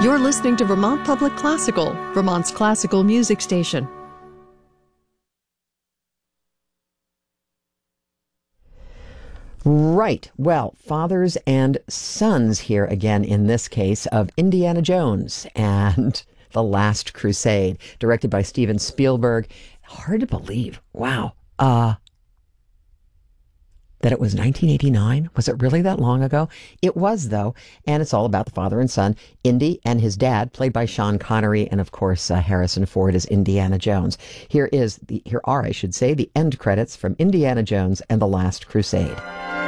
You're listening to Vermont Public Classical, Vermont's classical music station. Right. Well, fathers and sons here again in this case of Indiana Jones and The Last Crusade, directed by Steven Spielberg. Hard to believe. Wow. That it was 1989? Was it really that long ago? It was, though, and it's all about the father and son, Indy and his dad, played by Sean Connery, and of course Harrison Ford as Indiana Jones. Here are, I should say, the end credits from Indiana Jones and The Last Crusade.